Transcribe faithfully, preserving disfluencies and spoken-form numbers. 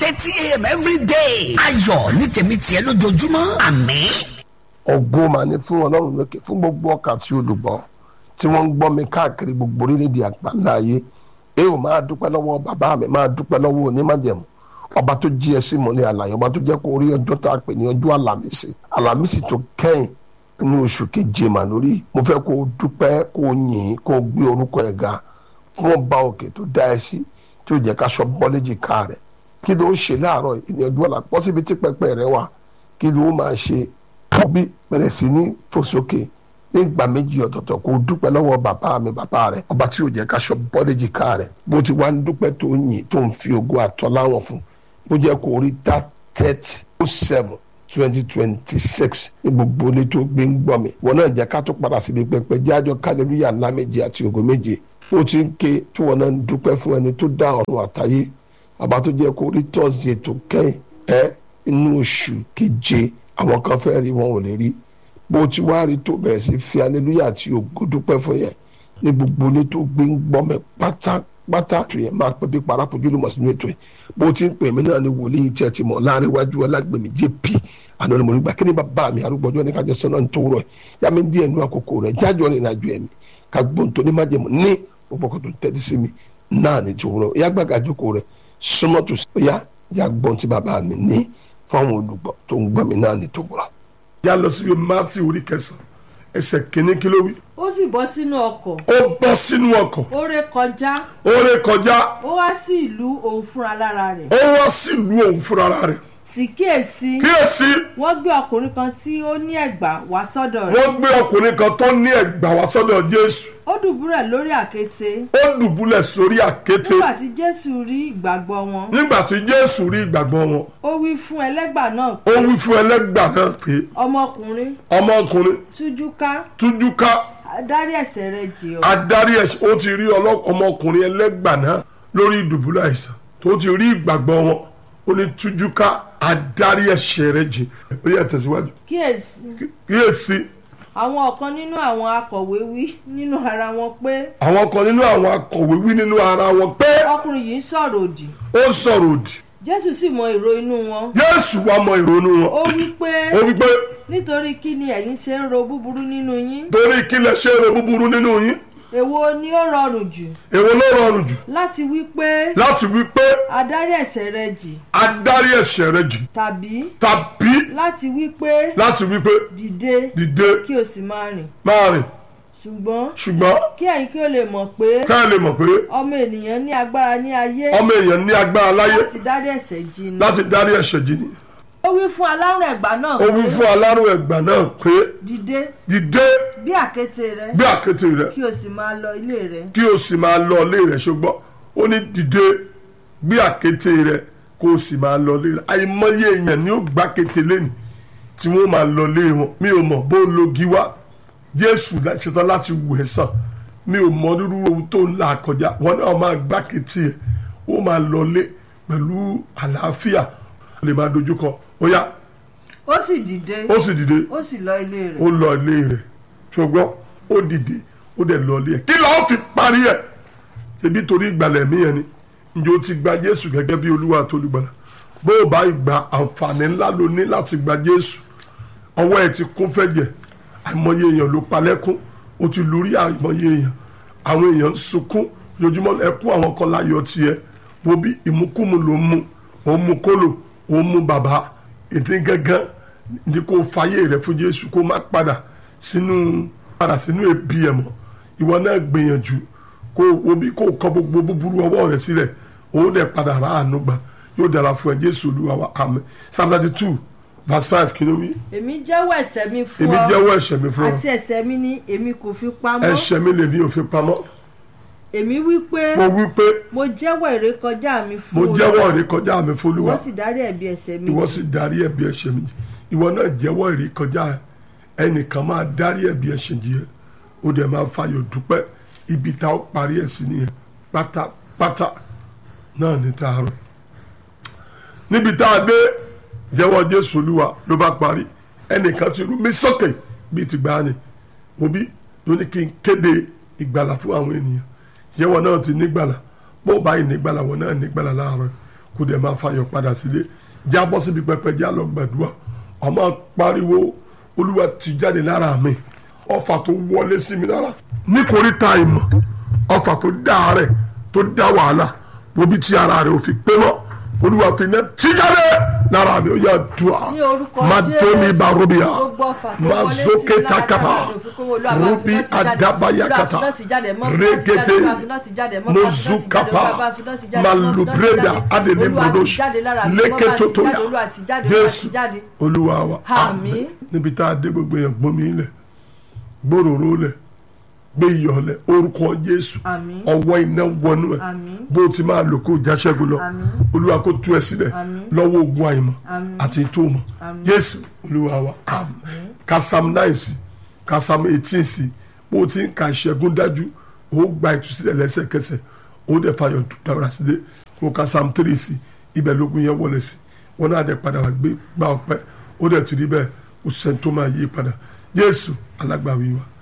thirty a.m. every day. ayọ̀ ní tèmi tiẹ̀ lójoojúmọ́. àmín. ògo mà ní fún ọlọ́run lókè fún gbogbo ọkà tí olùgbọ́ tí wọ́n ń gbọ́ mi káàkiri gbogbo orílẹ̀-èdè àgbáńlá ayé. ẹ ò máa dúpẹ́ lọ́wọ́ bàbá mi, máa dúpẹ́ lọ́wọ́ onímájẹ̀mú, ọba tó jí ẹ sí mọ́lẹ̀ àlàyé, ọba tó jẹ́ kó rí ọjọ́ tá a pè ní ọjọ́ àlàmísì àlàmísì tó kẹ́yìn nínú oṣù keje mà lórí. mo fẹ́ kó o dúpẹ́, kó o yìn, kó o gbé orúkọ ẹ̀ ga fún ọba òkè tó dá ẹ sí, tí ó jẹ́ káṣọ bọ́léjì ká rẹ̀. kí ló ń ṣe láàárọ̀ ìní ọjọ́ àlà pọ́ síbi tí pẹpẹ rẹ wà, kí ló máa ṣe bí bẹ̀rẹ̀ sí ní fòsókè nígbà méjì ọ̀tọ̀ọ̀tọ̀ kó o dúpẹ́ lọ́wọ́ bàbá mi bàbá rẹ̀, ọba tí ó jẹ́ káṣọ bọ́léjì ká rẹ̀. bó ti wá ń dúpẹ́ tó yìn tó ń fi ògo àtọ́ láwọn fún, bó jẹ́ kó o rí tá thirty oh seven twenty twenty six ní gbogbo ilé tó gbé ń gbọ́ mi. wọn náà jẹ́ ká tó padà síbi pẹpẹ jájọ́ kálẹ́lúyà ńlá méje àti ògo méje. ó ti ń ké tí wọn náà ń dúpẹ́ fún ẹni tó dá ọ̀run àtayé, àbá tó jẹ́ kó rí tọ́sí ètò kẹ́yìn ẹ́ inú oṣù keje. àwọn kan fẹ́ rí wọn ò lè rí. bó ti wá rí tó bẹ̀rẹ̀ sí fi aleluya àti ògo dúpẹ́ fún yẹn ní gbogbo ilé tó gbé ń gbọ́ mi pátápátá tó yẹn máa pẹ́ bí parápojú ló mọ̀ sínú ètò yìí. bó ti ń pè mí náà ní wòlíì tí ẹ ti mọ̀ láàrin iwájú ọlágbèmí jp àná ni mo rí gbà kí ni bàbá mi arúgbọ́jọ́ ní kájọ sọ́nà tó rọ̀ yá mi díẹ̀ nú àkókò rẹ̀ jájọ́ ní ìrìnàjò ẹ̀mí ká gbóhùn tó ní májèmú ní gbogbo ọkọ̀ tó tẹ́tí sí mi náà ní tó rọ̀ yá gbàgà jókòó rẹ̀ súnmọ́ tó yá yá gbọ́n tí bàbá mi ní fáwọn olùgbọ́ tó ń gbọ́ mi náà ní tó rọ̀. yá lọ síbi Mátíù orí kẹsàn-án ẹsẹ̀ kìíní kí ló wí. ó sì bọ́ sínú ọkọ̀. ó bọ́ sínú ọkọ̀. ó ré kọjá. ó ré kọjá. ó wá sí ìlú òun fúnra lára rẹ̀. ó wá sí ìlú òun fúnra rẹ̀. sì kíyèsí. kíyèsí. wọ́n gbé ọkùnrin kan tí ó ní ẹ̀gbà wá sọ́dọ̀ rẹ̀. wọ́n gbé ọkùnrin kan tó ní ẹ̀gbà wá sọ́dọ̀ Jésù. ó dùbúlẹ̀ lórí àkéte. ó dùbúlẹ̀ sórí àkéte. nígbà tí Jésù rí ìgbàgbọ́ wọn. nígbà tí Jésù rí ìgbàgbọ́ wọn. ó wí fún ẹlẹ́gbà náà pé. ó wí fún ẹlẹ́gbà náà pé. ọmọkùnrin. ọmọkùnrin. tújú ká. tújú ká. adarí ẹ̀ṣẹ̀ rẹ jì ọ́. adarí ẹ̀ṣẹ̀ ó ti rí ọmọkùnrin ẹlẹ́gbà náà lórí ìdùbúlẹ̀ àìsàn tó ti rí ìgbàgbọ́ wọn. ó ní tújú ká adarí ẹ̀ṣẹ̀ rẹ jì. ó yẹ tẹ̀síwájú. kíyèsí. kíyèsí. àwọn kan nínú àwọn akọ̀wé wí nínú ara wọn pé. àwọn kan nínú àwọn akọ̀wé wí nínú ara wọn pé. ọkùnrin yìí sọ̀rọ̀ òdì. ó sọ̀rọ̀ òdì. Jésù sì mọ èrò inú wọn. Jésù wá mọ ìrònú wọn. ó wí pé. ó wí pé. nítorí kí ni ẹ̀yin ṣe ń ro búburú nínú yín. torí kí lẹ ṣe ń ro búburú nínú yín. èwo ni ó rọrùn jù. èwo ló rọrùn jù. láti wí pé. láti wí pé. adarí ẹ̀ṣẹ̀ rẹ jì. adarí ẹ̀ṣẹ̀ rẹ jì. tàbí. tàbí. láti wí pé. láti wí pé. dìde. dìde. kí o sì máa rìn. máa rìn. ṣùgbọ́n. ṣùgbọ́n. kí ẹ̀yin kí o lè mọ̀ pé. ká lè mọ̀ pé. ọmọ ènìyàn ní agbára ní ayé. ọmọ èèyàn ní agbára láyé. láti dárí ẹ̀ṣẹ̀ jì ni. láti dárí ẹ̀ṣẹ̀ jì ni. ó wí fún alárùn ẹ̀gbà náà pé. ó wí fún alárùn ẹ̀gbà náà pé. dìde. dìde. gbé àkéte rẹ. gbé àkéte rẹ. kí o sì máa lọ ilé rẹ. kí o sì máa lọ ilé rẹ ṣùgbọ́n ó ní dìde gbé àkéte rẹ kó o sì máa lọ ilé rẹ. àìmọye èèyàn ni ó gbá kété lẹ́nu tí wọ́n máa lọ ilé wọn. mi ò mọ̀ bó logi wá Jésù ṣetán láti wù ẹ́ sàn. mi ò mọ irú ohun tó ń là kọjá wọn náà máa gbá kété ẹ̀ ó máa lọ ilé pẹ̀lú àlàáfíà lè máa dojúkọ ó yá. ó sì dìde. ó sì dìde. ó sì lọ ilé rẹ̀. ó lọ ilé rẹ̀ ṣùgbọ́n ó dìde ó dẹ̀ lọ ilé ẹ̀ kí lọ́ọ́ fi parí ẹ̀ ebi torí ìgbàlẹ̀ mí yẹn ni ǹjẹ́ o ti gba Jésù gẹ́gẹ́ bí Olúwa àti Olùgbàlà bó o bá gba àǹfààní ńlá ló ní láti gba Jésù ọwọ́ ẹ̀ ti kún fẹ́jẹ̀ àìmọye èèyàn ló palẹ́kún o ti lórí àìmọye èèyàn àwọn èèyàn ń sunkún lójúmọ́ ẹkún àwọn kan láyọ̀ tiẹ̀ wo bí ìmúkúmu ló ń mu òun mu kólò òun mu bàbá èdè gángan ní kó fàyè rẹ fún Jésù kó má padà sínú padà sínú ebi ẹ̀ mọ́ ìwọ náà gbìyànjú kó wo bí kó kọ gbogbo búburú ọwọ́ rẹ sílẹ̀ òun dẹ̀ padà rà àánú gbà yóò dára fún ẹ Jésù Olúwa wa àmín. Psalm thirty two verse five kí ló wí. èmi jẹ́wọ́ ẹ̀ṣẹ̀ mi fún ọ. èmi jẹ́wọ́ ẹ̀ṣẹ̀ mi fún ọ. àti ẹ̀ṣẹ̀ mi ni èmi kò fi pamọ́. ẹ̀ṣẹ̀ mi lè ní òfin pamọ́. èmi wí pé. mo wí pé. mo jẹ́wọ́ ìrékọjá mi fún Olúwa. mo jẹ́wọ́ ìrékọjá mi fún Olúwa. ìwọ sì dárí ẹ̀bi ẹ̀ṣẹ̀ mi. ìwọ sì dárí ẹ̀bi ẹ̀ṣẹ̀ mi. ìwọ náà jẹ́wọ́ ìrékọjá ẹnìkan máa dárí ẹ̀bi ẹ̀ṣẹ̀ jì ẹ́ ó dẹ̀ máa fayọ̀ dúpẹ́ ibi tá ó parí ẹ̀ sí nìyẹn pátápátá náà ní tààrọ̀. níbi tá a dé jẹ́wọ́ Jésù Olúwa ló bá parí ẹnìkan ti rú mi sókè bíi ti gbà ní òbí ló ní kí n kéde ìgbàlà fún àwọn ènìyàn yẹ́wọ́ náà ti nígbàlà bó báyìí nígbàlà wọn náà nígbàlà láàárọ̀ kó dẹ̀ máa fayọ̀ padà sílé jábọ́ síbi pẹpẹ já lọ gbàdúrà ọmọ pariwo olúwa ti jáde lára mi ọfà tó wọlé sí mi lára nítorí táìmù ọfà tó dá rẹ̀ tó dá wàhálà wo bí tí ara rẹ̀ ò fi pé mọ́ olúwa fi iná tí jáde lára mi ó yà dùà má tó ní ibà rúbíà má zókè takaba rúbí àdábáyàkàtà régété mozukapa malubreda adélémrodosi lékétótóyà jésù olúwa wa àmín. níbi tá a dé gbogbo yẹn gbomi ilẹ̀ gbòòrò lẹ̀ gbé iyọ̀ lẹ̀ orúkọ jésù ọwọ́ iná wọnú ẹ̀ bó ti máa lò kó jáṣẹ́gun lọ olúwa kó tú ẹ sílẹ̀ lọ́wọ́ ogun àìmọ̀ àti tó mọ̀ jésù olúwa wa àmín. ka psalm nine sí ka psalm eighteen sí bó ti ń ka ìṣẹ́gun dájú ó gba ìtúsílẹ̀ lẹ́sẹ̀kẹsẹ̀ ó dẹ̀ fayọ̀ dára sílẹ̀ ó ka psalm three sí ibẹ̀ lógun yẹn wọlé sí wọn náà dẹ̀ padà wá gbé gbá ọpẹ́ ó dẹ̀ ti rí bẹ́ẹ̀ ó sẹ́ni tó máa yí padà jésù alágbàwí wa.